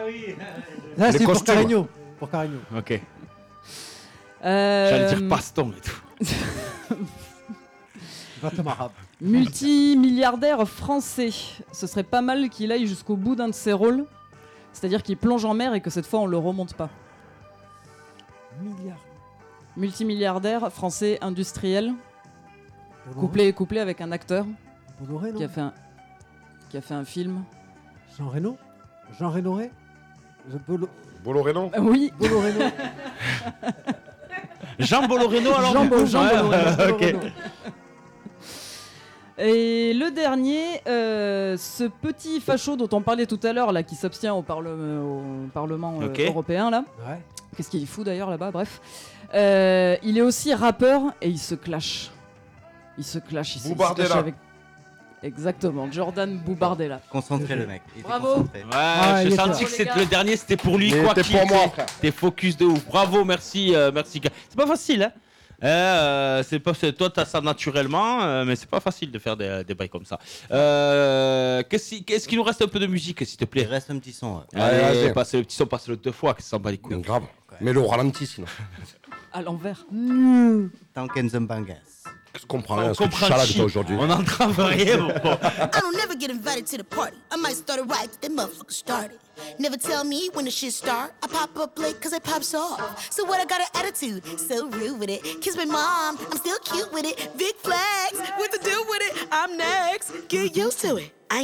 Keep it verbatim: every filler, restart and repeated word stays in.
oui. Là, Les c'est pour costumes. Carigno. Pour Carigno. Ok. Euh, J'allais dire baston et tout. Bateau arabe. Multimilliardaire français. Ce serait pas mal qu'il aille jusqu'au bout d'un de ses rôles. C'est-à-dire qu'il plonge en mer et que cette fois on le remonte pas. Milliard. Multimilliardaire français industriel. Bolloré. Couplé, couplé avec un acteur Bolloré, non qui a fait un, qui a fait un film. Jean Reno Jean Rénoré Je Bolo... Bolloré, non Ah oui, Bolloré, non Jean Bolloreno alors Jean, du coup, Bo- Jean ouais. Bolloré. Ok. Et le dernier, euh, ce petit facho dont on parlait tout à l'heure, là, qui s'abstient au, parle- au Parlement euh, Ok. européen, là. Ouais. Qu'est-ce qu'il fout d'ailleurs là-bas, bref. Euh, il est aussi rappeur et il se clash. Il se clash, il se, il se Boubardella. clash avec... Exactement, Jordan Boubardella. Concentré le mec. Il était Bravo. concentré. Ouais, Ah, il j'ai est senti fort. que c'était le dernier, c'était pour lui. Il Quoi était qu'il pour moi, t'es- frère. T'es focus de ouf. Bravo, merci, euh, merci. gars. C'est pas facile, hein. Euh, c'est pas, c'est- toi, t'as ça naturellement, euh, mais c'est pas facile de faire des, des bails comme ça. Euh, qu'est-ce, qui- qu'est-ce qu'il nous reste un peu de musique, s'il te Il plaît? reste un petit son. ouais. Allez, Allez, vas-y. passez le petit son, passez-le deux fois, que ça s'en bat les couilles. Grave. Mais le ralenti, sinon. À l'envers. Tanken Zumbangas. Je comprends On rien. Est-ce que tu comprend salades, chi. toi, aujourd'hui? On n'entend rien, mon pote. I don't never get invited to the party. I might start a riot, get that motherfucker started. Never tell me when the shit start. I pop up late cause I pops off. So what, I got an attitude, so rude with it. Kiss my mom, I'm still cute with it. Big flags, what to do with it? I'm next, get used to it. I